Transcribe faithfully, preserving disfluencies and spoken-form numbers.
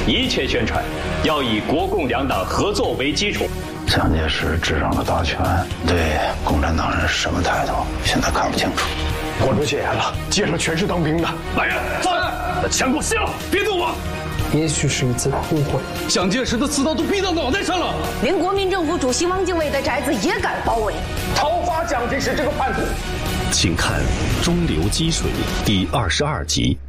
一切宣传要以国共两党合作为基础。 蒋介石执掌了大权，对共产党人是什么态度，现在看不清楚。 广州戒严了，街上全是当兵的。 来人，在！把枪给我卸了，别动我！ 也许是一次误会， 蒋介石的刺刀都逼到脑袋上了， 连国民政府主席汪精卫的宅子也敢包围， 讨伐蒋介石这个叛徒。 请看《中流击水》第二十二集。